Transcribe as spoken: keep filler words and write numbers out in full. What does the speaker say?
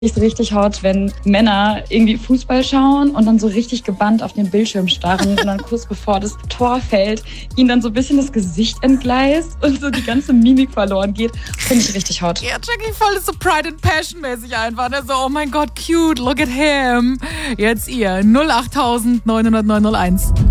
Ist richtig hot, wenn Männer irgendwie Fußball schauen und dann so richtig gebannt auf den Bildschirm starren und dann kurz bevor das Tor fällt, ihnen dann so ein bisschen das Gesicht entgleist und so die ganze Mimik verloren geht. Finde ich richtig hot. Ja, Jackie voll ist so Pride and Passion mäßig einfach. Ne? So, oh mein Gott, cute, look at him. Jetzt ihr null acht neun null null neun null eins.